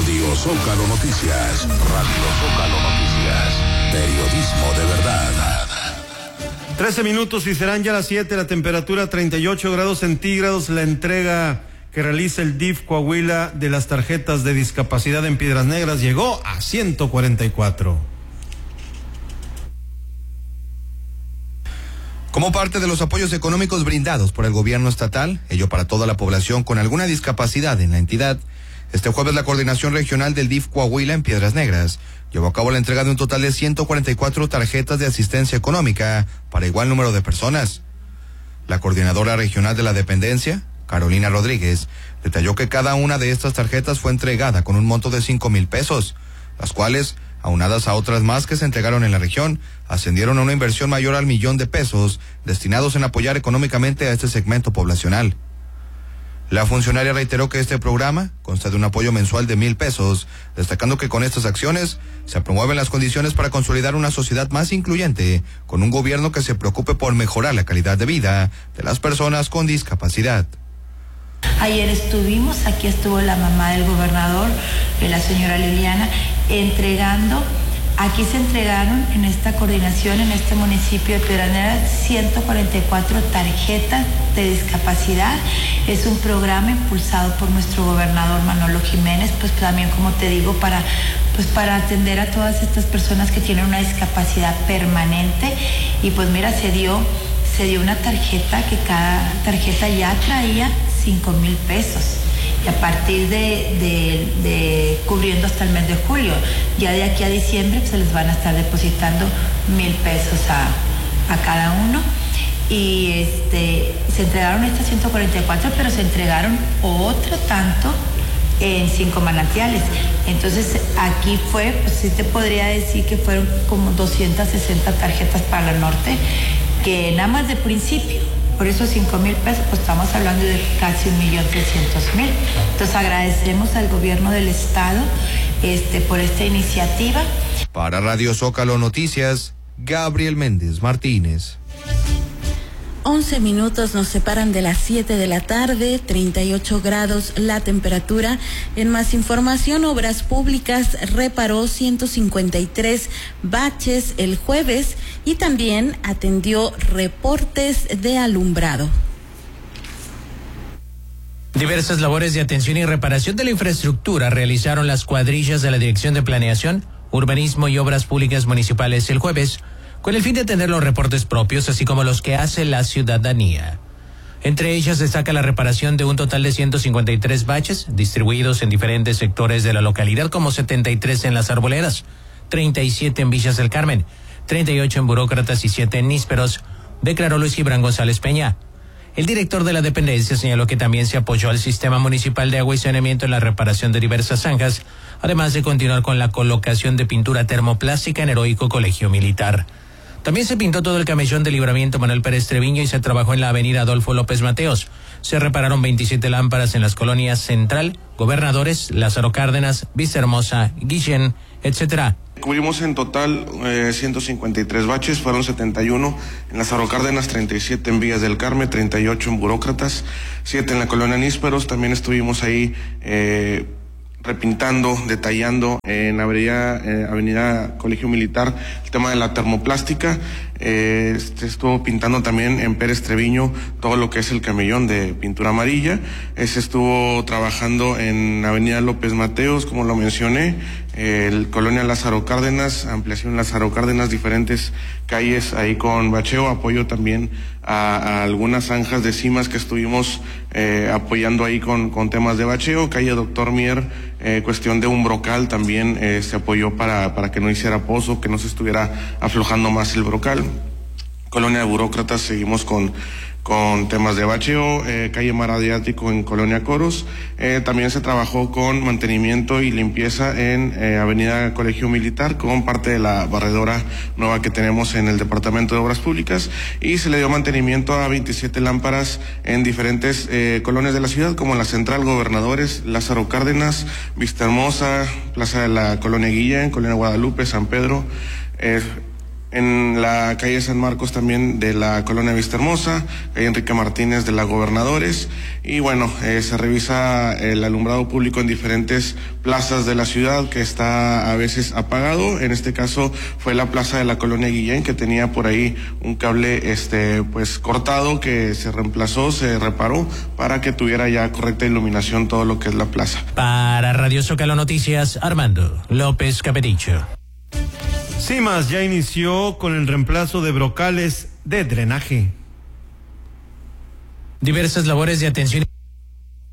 Radio Zócalo Noticias. Radio Zócalo Noticias. Periodismo de verdad. 13 minutos y serán ya las 7, la temperatura 38 grados centígrados, la entrega que realiza el DIF Coahuila de las tarjetas de discapacidad en Piedras Negras llegó a 144. Como parte de los apoyos económicos brindados por el gobierno estatal, ello para toda la población con alguna discapacidad en la entidad, este jueves la Coordinación Regional del DIF Coahuila en Piedras Negras llevó a cabo la entrega de un total de 144 tarjetas de asistencia económica para igual número de personas. La coordinadora regional de la dependencia, Carolina Rodríguez, detalló que cada una de estas tarjetas fue entregada con un monto de 5,000 pesos, las cuales, aunadas a otras más que se entregaron en la región, ascendieron a una inversión mayor al 1,000,000 de pesos destinados en apoyar económicamente a este segmento poblacional. La funcionaria reiteró que este programa consta de un apoyo mensual de 1,000 pesos, destacando que con estas acciones se promueven las condiciones para consolidar una sociedad más incluyente, con un gobierno que se preocupe por mejorar la calidad de vida de las personas con discapacidad. Ayer estuvimos, aquí estuvo la mamá del gobernador, la señora Liliana, entregando. Aquí se entregaron en esta coordinación, en este municipio de Piedras Negras, 144 tarjetas de discapacidad. Es un programa impulsado por nuestro gobernador Manolo Jiménez, pues también, como te digo, para atender a todas estas personas que tienen una discapacidad permanente. Y pues mira, se dio una tarjeta que cada tarjeta ya traía 5,000 pesos. Y a partir de cubriendo hasta el mes de julio, ya de aquí a diciembre pues, se les van a estar depositando 1,000 pesos a cada uno. Y se entregaron estas 144, pero se entregaron otro tanto en 5 manantiales. Entonces aquí fue, pues sí te podría decir que fueron como 260 tarjetas para la norte, que nada más de principio, por esos 5,000 pesos, pues estamos hablando de casi 1,300,000. Entonces agradecemos al gobierno del estado por esta iniciativa. Para Radio Zócalo Noticias, Gabriel Méndez Martínez. 11 minutos nos separan de las 7 de la tarde, 38 grados la temperatura. En más información, Obras Públicas reparó 153 baches el jueves y también atendió reportes de alumbrado. Diversas labores de atención y reparación de la infraestructura realizaron las cuadrillas de la Dirección de Planeación, Urbanismo y Obras Públicas Municipales el jueves, con el fin de atender los reportes propios, así como los que hace la ciudadanía. Entre ellas destaca la reparación de un total de 153 baches, distribuidos en diferentes sectores de la localidad, como 73 en Las Arboledas, 37 en Villas del Carmen, 38 en Burócratas y 7 en Nísperos, declaró Luis Gibran González Peña. El director de la dependencia señaló que también se apoyó al Sistema Municipal de Agua y Saneamiento en la reparación de diversas zanjas, además de continuar con la colocación de pintura termoplástica en Heroico Colegio Militar. También se pintó todo el camellón de Libramiento Manuel Pérez Treviño y se trabajó en la avenida Adolfo López Mateos. Se repararon 27 lámparas en las colonias Central, Gobernadores, Lázaro Cárdenas, Vistahermosa, Guillén, etcétera. Cubrimos en total 153 baches, fueron 71 en Lázaro Cárdenas, 37 en Villas del Carmen, 38 en Burócratas, 7 en la colonia Nísperos. También estuvimos ahí repintando, detallando en Avenida Colegio Militar el tema de la termoplástica. Estuvo pintando también en Pérez Treviño todo lo que es el camellón de pintura amarilla. Se estuvo trabajando en Avenida López Mateos, como lo mencioné, el Colonia Lázaro Cárdenas, ampliación Lázaro Cárdenas, diferentes calles ahí con bacheo, apoyo también a algunas zanjas de cimas que estuvimos apoyando ahí con temas de bacheo. Calle Doctor Mier, cuestión de un brocal también se apoyó para que no hiciera pozo, que no se estuviera aflojando más el brocal. Colonia de Burócratas seguimos con temas de bacheo. Calle Mar Adriático en Colonia Coros. También se trabajó con mantenimiento y limpieza en Avenida Colegio Militar, con parte de la barredora nueva que tenemos en el Departamento de Obras Públicas, y se le dio mantenimiento a 27 lámparas en diferentes colonias de la ciudad, como la Central, Gobernadores, Lázaro Cárdenas, Vistahermosa, Plaza de la Colonia Guilla, en Colonia Guadalupe, San Pedro, En la calle San Marcos también de la colonia Vista Hermosa, calle Enrique Martínez de la Gobernadores. Y bueno, se revisa el alumbrado público en diferentes plazas de la ciudad que está a veces apagado. En este caso fue la plaza de la colonia Guillén, que tenía por ahí un cable pues cortado, que se reemplazó, se reparó para que tuviera ya correcta iluminación todo lo que es la plaza. Para Radio Zócalo Noticias, Armando López Capericho. CIMAS ya inició con el reemplazo de brocales de drenaje. Diversas labores de atención